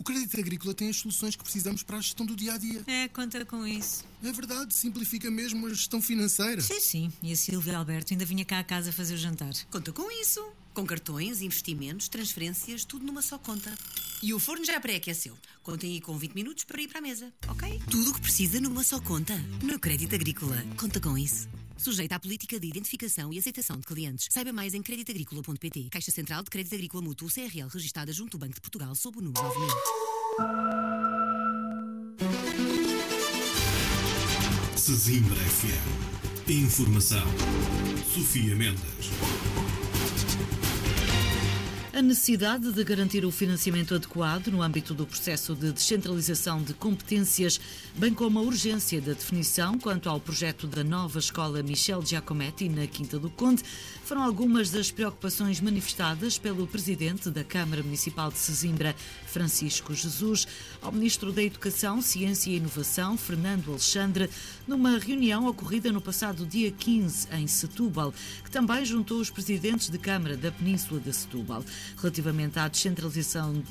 Crédito Agrícola tem as soluções que precisamos para a gestão do dia-a-dia. Conta com isso. É verdade, simplifica mesmo a gestão financeira. Sim. E a Silvia Alberto ainda vinha cá à casa fazer o jantar. Conta com isso. Com cartões, investimentos, transferências, tudo numa só conta. E o forno já pré-aqueceu. Contem aí com 20 minutos para ir para a mesa, ok? Tudo o que precisa numa só conta. No Crédito Agrícola. Conta com isso. Sujeita à política de identificação e aceitação de clientes. Saiba mais em creditagricola.pt. Caixa Central de Crédito Agrícola Mútuo CRL, registada junto ao Banco de Portugal sob o número 9000. Sesimbra FM. Informação. Sofia Mendes. A necessidade de garantir o financiamento adequado no âmbito do processo de descentralização de competências, bem como a urgência da definição quanto ao projeto da nova escola Michel Giacometti na Quinta do Conde, foram algumas das preocupações manifestadas pelo Presidente da Câmara Municipal de Sesimbra, Francisco Jesus, ao Ministro da Educação, Ciência e Inovação, Fernando Alexandre, numa reunião ocorrida no passado dia 15 em Setúbal, que também juntou os Presidentes de Câmara da Península de Setúbal. Relativamente à descentralização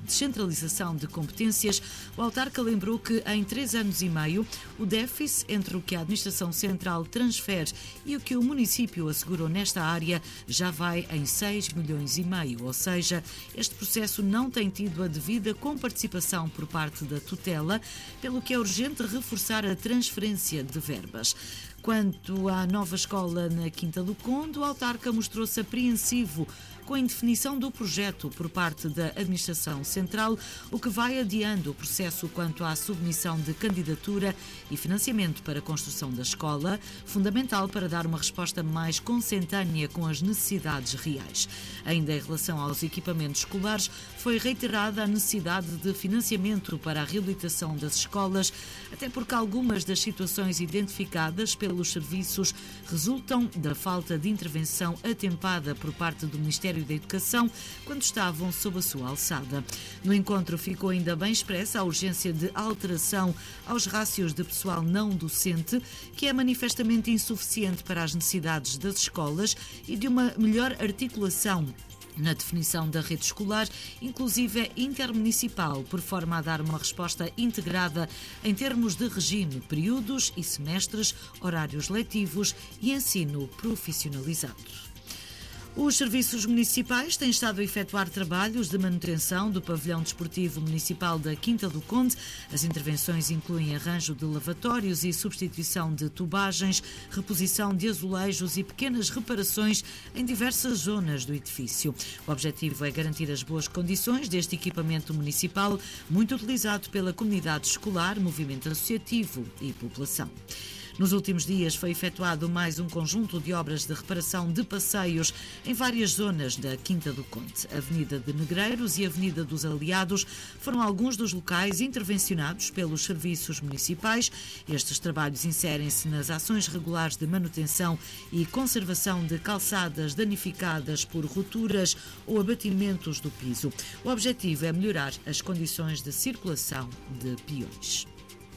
de competências, o autarca lembrou que em 3 anos e meio o déficit entre o que a Administração Central transfere e o que o município assegurou nesta área já vai em 6 milhões e meio, ou seja, este processo não tem tido a devida comparticipação por parte da tutela, pelo que é urgente reforçar a transferência de verbas. Quanto à nova escola na Quinta do Conde, o autarca mostrou-se apreensivo com a indefinição do projeto por parte da Administração Central, o que vai adiando o processo quanto à submissão de candidatura e financiamento para a construção da escola, fundamental para dar uma resposta mais consentânea com as necessidades reais. Ainda em relação aos equipamentos escolares, foi reiterada a necessidade de financiamento para a reabilitação das escolas, até porque algumas das situações identificadas pelos serviços resultam da falta de intervenção atempada por parte do Ministério da Educação quando estavam sob a sua alçada. No encontro ficou ainda bem expressa a urgência de alteração aos rácios de pessoal não docente, que é manifestamente insuficiente para as necessidades das escolas, e de uma melhor articulação na definição da rede escolar, inclusive intermunicipal, por forma a dar uma resposta integrada em termos de regime, períodos e semestres, horários letivos e ensino profissionalizado. Os serviços municipais têm estado a efetuar trabalhos de manutenção do pavilhão desportivo municipal da Quinta do Conde. As intervenções incluem arranjo de lavatórios e substituição de tubagens, reposição de azulejos e pequenas reparações em diversas zonas do edifício. O objetivo é garantir as boas condições deste equipamento municipal, muito utilizado pela comunidade escolar, movimento associativo e população. Nos últimos dias foi efetuado mais um conjunto de obras de reparação de passeios em várias zonas da Quinta do Conde. A Avenida de Negreiros e a Avenida dos Aliados foram alguns dos locais intervencionados pelos serviços municipais. Estes trabalhos inserem-se nas ações regulares de manutenção e conservação de calçadas danificadas por rupturas ou abatimentos do piso. O objetivo é melhorar as condições de circulação de peões.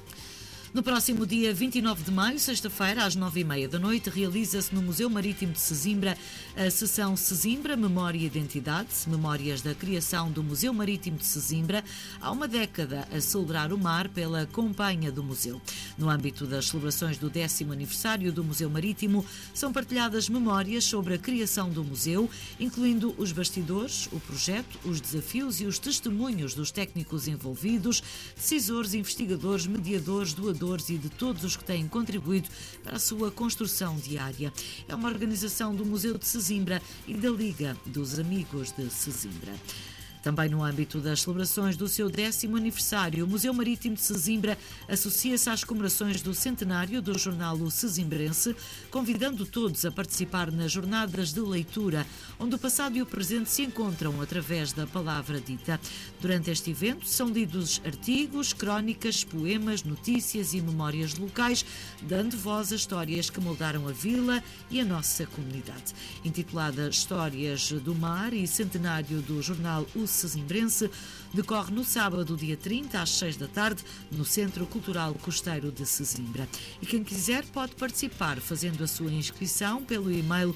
No próximo dia 29 de maio, sexta-feira, às 9h30 da noite, realiza-se no Museu Marítimo de Sesimbra a sessão Sesimbra, Memória e Identidade, memórias da criação do Museu Marítimo de Sesimbra, há uma década a celebrar o mar pela Companhia do Museu. No âmbito das celebrações do 10º aniversário do Museu Marítimo, são partilhadas memórias sobre a criação do museu, incluindo os bastidores, o projeto, os desafios e os testemunhos dos técnicos envolvidos, decisores, investigadores, mediadores, doadores e de todos os que têm contribuído para a sua construção diária. É uma organização do Museu de Sesimbra e da Liga dos Amigos de Sesimbra. Também no âmbito das celebrações do seu 10º aniversário, o Museu Marítimo de Sesimbra associa-se às comemorações do centenário do jornal O Sesimbrense, convidando todos a participar nas jornadas de leitura, onde o passado e o presente se encontram através da palavra dita. Durante este evento são lidos artigos, crónicas, poemas, notícias e memórias locais, dando voz a histórias que moldaram a vila e a nossa comunidade. Intitulada Histórias do Mar e Centenário do jornal O Sesimbrense, decorre no sábado, dia 30, às 6 da tarde, no Centro Cultural Costeiro de Sesimbra. E quem quiser pode participar fazendo a sua inscrição pelo e-mail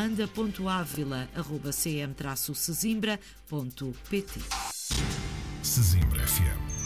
yolanda.avila@cm-sesimbra.pt. Sesimbra FM.